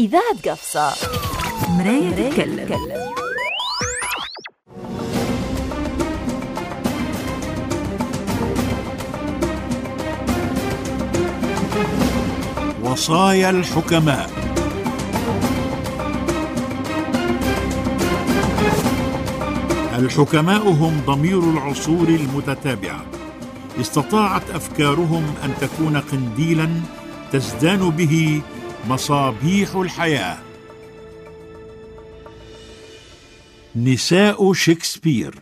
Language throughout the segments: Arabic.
إذاعة قفصة. مراية تتكلم. وصايا الحكماء. الحكماء هم ضمير العصور المتتابعة، استطاعت أفكارهم أن تكون قنديلاً تزدان به مصابيح الحياة. نساء شكسبير.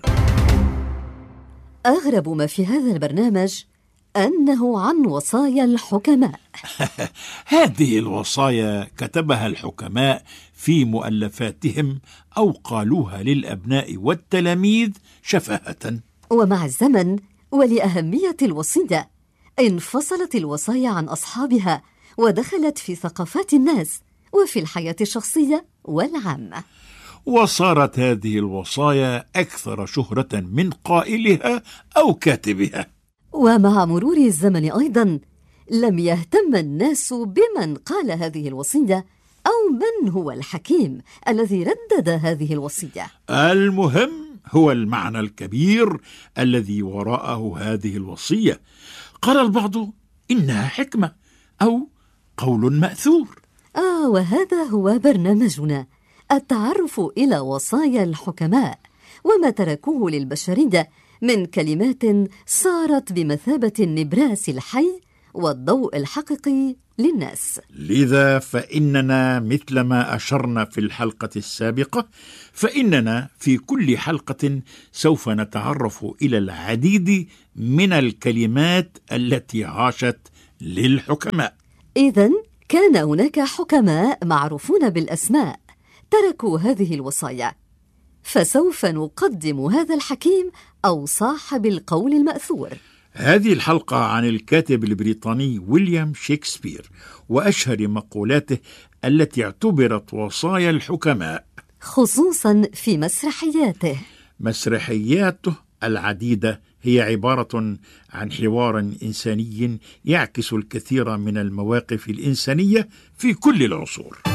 أغرب ما في هذا البرنامج أنه عن وصايا الحكماء. هذه الوصايا كتبها الحكماء في مؤلفاتهم أو قالوها للأبناء والتلاميذ شفاهة. ومع الزمن ولأهمية الوصية انفصلت الوصايا عن أصحابها ودخلت في ثقافات الناس وفي الحياة الشخصية والعامة، وصارت هذه الوصايا أكثر شهرة من قائلها أو كاتبها. ومع مرور الزمن أيضا لم يهتم الناس بمن قال هذه الوصية أو من هو الحكيم الذي ردد هذه الوصية. المهم هو المعنى الكبير الذي وراءه هذه الوصية. قال البعض إنها حكمة أو قول مأثور. وهذا هو برنامجنا، التعرف إلى وصايا الحكماء وما تركوه للبشرية من كلمات صارت بمثابة النبراس الحي والضوء الحقيقي للناس. لذا فإننا مثلما أشرنا في الحلقة السابقة، فإننا في كل حلقة سوف نتعرف إلى العديد من الكلمات التي عاشت للحكماء. إذن كان هناك حكماء معروفون بالأسماء تركوا هذه الوصايا، فسوف نقدم هذا الحكيم أو صاحب القول المأثور. هذه الحلقة عن الكاتب البريطاني ويليام شكسبير وأشهر مقولاته التي اعتبرت وصايا الحكماء، خصوصا في مسرحياته. مسرحياته العديدة هي عبارة عن حوار إنساني يعكس الكثير من المواقف الإنسانية في كل العصور.